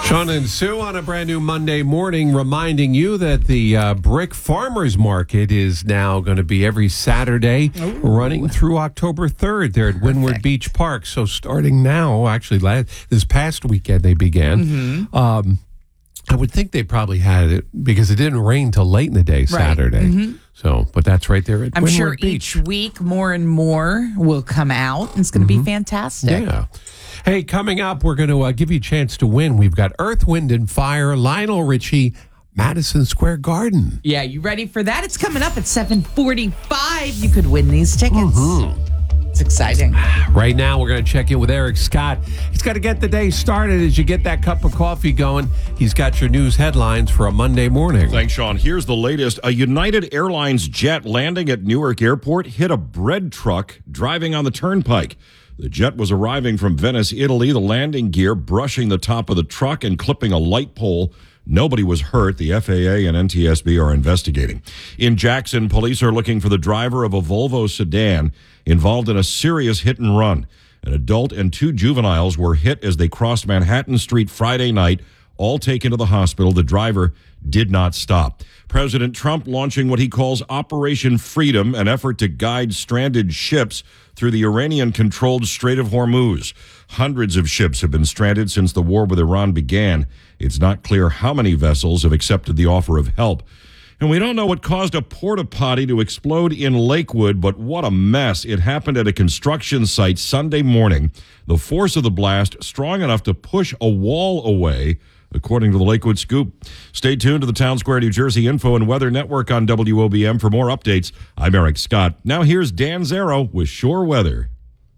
Sean and Sue on a brand new Monday morning, reminding you that the Brick Farmers Market is now going to be every Saturday running through October 3rd there at Windward Beach Park. So starting now, actually this past weekend they began. I would think they probably had it because it didn't rain till late in the day Saturday. So, but that's right there at I'm Windward sure Beach. each week more and more will come out. And it's going to be fantastic. Yeah. Hey, coming up, we're going to give you a chance to win. We've got Earth, Wind, and Fire, Lionel Richie, Madison Square Garden. Yeah, you ready for that? It's coming up at 7:45. You could win these tickets. It's exciting. Right now, we're going to check in with Eric Scott. He's got to get the day started as you get that cup of coffee going. He's got your news headlines for a Monday morning. Thanks, Sean. Here's the latest. A United Airlines jet landing at Newark Airport hit a bread truck driving on the turnpike. The jet was arriving from Venice, Italy, the landing gear brushing the top of the truck and clipping a light pole. Nobody was hurt. The FAA and NTSB are investigating. In Jackson, police are looking for the driver of a Volvo sedan involved in a serious hit and run. An adult and two juveniles were hit as they crossed Manhattan Street Friday night, all taken to the hospital. The driver did not stop. President Trump launching what he calls Operation Freedom, an effort to guide stranded ships through the Iranian-controlled Strait of Hormuz. Hundreds of ships have been stranded since the war with Iran began. It's not clear how many vessels have accepted the offer of help. And we don't know what caused a porta-potty to explode in Lakewood, but what a mess. It happened at a construction site Sunday morning. The force of the blast strong enough to push a wall away, according to the Lakewood Scoop. Stay tuned to the Town Square, New Jersey Info and Weather Network on WOBM for more updates. I'm Eric Scott. Now here's Dan Zero with Shore Weather.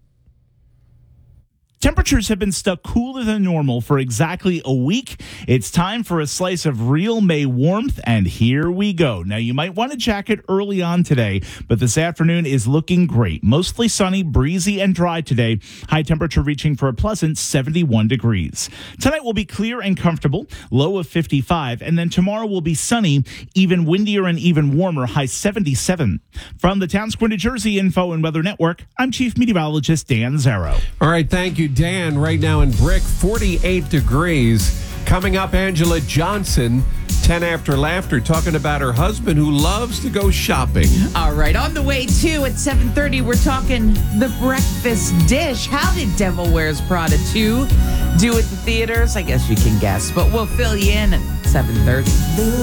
Temperatures have been stuck cooler than normal for exactly a week. It's time for a slice of real May warmth, and here we go. Now, you might want a jacket early on today, but this afternoon is looking great. Mostly sunny, breezy, and dry today. High temperature reaching for a pleasant 71 degrees. Tonight will be clear and comfortable, low of 55, and then tomorrow will be sunny, even windier and even warmer, high 77. From the Town Square, New Jersey Info and Weather Network, I'm Chief Meteorologist Dan Zero. All right, thank you, Dan. Right now in Brick, 48 degrees. Coming up, Angela Johnson, 10 After Laughter, talking about her husband who loves to go shopping. All right, on the way, too, at 7:30, we're talking the breakfast dish. How did Devil Wears Prada 2 do at the theaters? I guess you can guess, but we'll fill you in at 7:30.